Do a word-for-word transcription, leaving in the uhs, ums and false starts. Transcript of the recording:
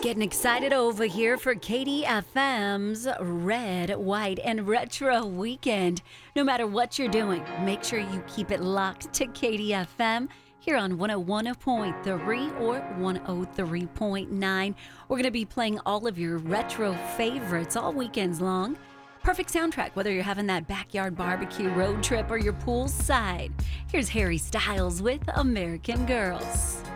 Getting excited over here for K D F M's Red, White, and Retro Weekend. No matter what you're doing, make sure you keep it locked to K D F M here on one oh one point three or one oh three point nine. We're going to be playing all of your retro favorites all weekends long. Perfect soundtrack, whether you're having that backyard barbecue road trip or your poolside. Here's Harry Styles with American Girls.